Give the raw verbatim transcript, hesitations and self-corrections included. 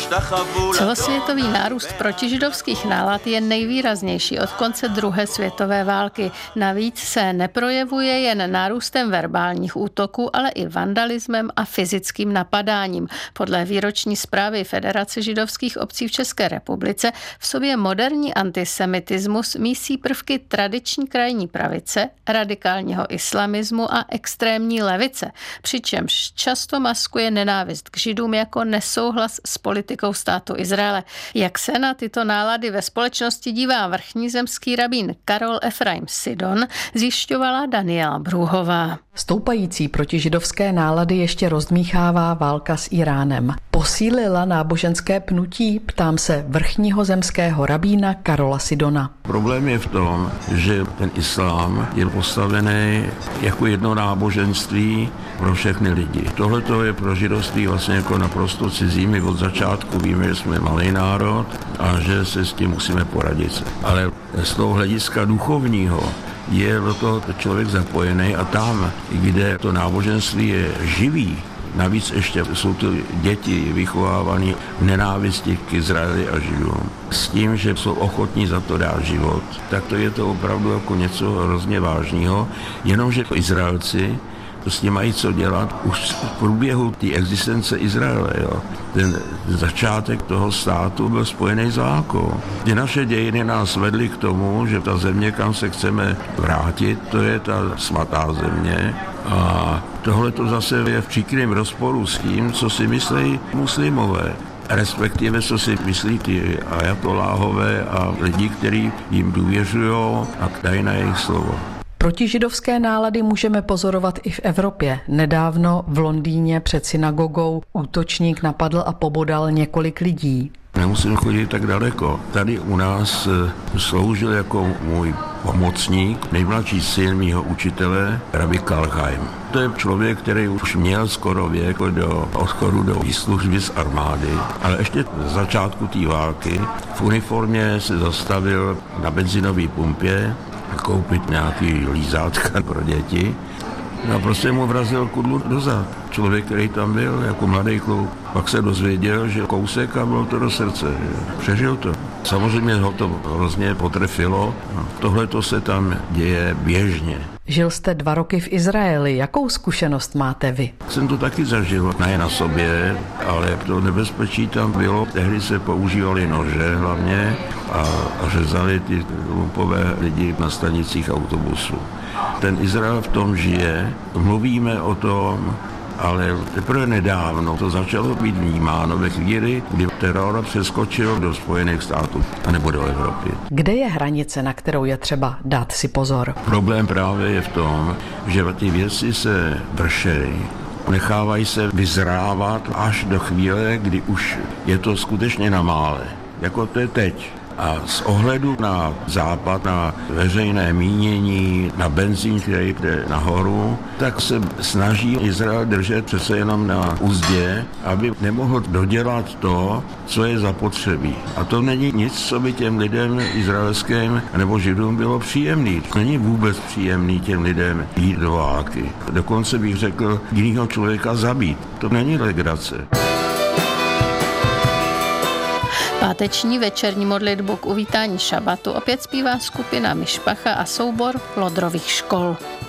Celosvětový nárůst protižidovských nálad je nejvýraznější od konce druhé světové války. Navíc se neprojevuje jen nárůstem verbálních útoků, ale i vandalismem a fyzickým napadáním. Podle výroční zprávy Federace židovských obcí v České republice v sobě moderní antisemitismus mísí prvky tradiční krajní pravice, radikálního islamismu a extrémní levice, přičemž často maskuje nenávist k židům jako nesouhlas s politikou státu Izraele. Jak se na tyto nálady ve společnosti dívá vrchní zemský rabín Karol Efraim Sidon, zjišťovala Daniela Brůhová. Stoupající protižidovské nálady ještě rozdmíchává válka s Iránem. Posílila náboženské pnutí? Ptám se vrchního zemského rabína Karola Sidona. Problém je v tom, že ten islám je postavený jako jedno náboženství pro všechny lidi. Tohle je pro židovství vlastně jako naprosto cizí. My od začátku víme, že jsme malý národ a že se s tím musíme poradit. Ale z toho hlediska duchovního je do toho člověk zapojený a tam, kde to náboženství je živý, navíc ještě jsou to děti vychovávané v nenávisti k Izraeli a Židům. S tím, že jsou ochotní za to dát život, tak to je to opravdu jako něco hrozně vážného. Jenomže Izraelci to s tím mají co dělat už v průběhu té existence Izraele. Jo. Ten začátek toho státu byl spojený s válkou. Ty naše dějiny nás vedly k tomu, že ta země, kam se chceme vrátit, to je ta svatá země. A tohle to zase je v příkrém rozporu s tím, co si myslí muslimové. Respektive, co si myslí ty ajatoláhové a lidi, kteří jim důvěřují a dají na jejich slovo. Protižidovské nálady můžeme pozorovat i v Evropě. Nedávno v Londýně před synagogou útočník napadl a pobodal několik lidí. Nemusím chodit tak daleko. Tady u nás sloužil jako můj pomocník, nejmladší syn mýho učitele, rabí Kalchaim. To je člověk, který už měl skoro věk do odchodu do výslužby z armády, ale ještě na začátku té války v uniformě se zastavil na benzinové pumpě koupit nějaký lízátka pro děti. No a prostě mu vrazil kudlu do zad. Člověk, který tam byl jako mladý kluk, pak se dozvěděl, že kousek a bylo to do srdce. Přežil to. Samozřejmě ho to hrozně potrefilo. Tohle to se tam děje běžně. Žil jste dva roky v Izraeli. Jakou zkušenost máte vy? Jsem to taky zažil, ne na sobě, ale to nebezpečí tam bylo. Tehdy se používaly nože hlavně a řezali ty lumpové lidi na stanicích autobusu. Ten Izrael v tom žije, mluvíme o tom, ale teprve nedávno to začalo být vnímáno ve chvíli, kdy teror přeskočil do Spojených států anebo do Evropy. Kde je hranice, na kterou je třeba dát si pozor? Problém právě je v tom, že ty věci se vršejí, nechávají se vyzrávat až do chvíle, kdy už je to skutečně na mále. Jako to je teď. A z ohledu na západ, na veřejné mínění, na benzín, který jde nahoru, tak se snaží Izrael držet přece jenom na uzdě, aby nemohl dodělat to, co je zapotřebí. A to není nic, co by těm lidem izraelským nebo Židům bylo příjemný. Není vůbec příjemný těm lidem jít do války. Dokonce bych řekl, jinýho člověka zabít. To není legrace. Páteční večerní modlitbu k uvítání šabatu opět zpívá skupina Mišpacha a soubor Lodrových škol.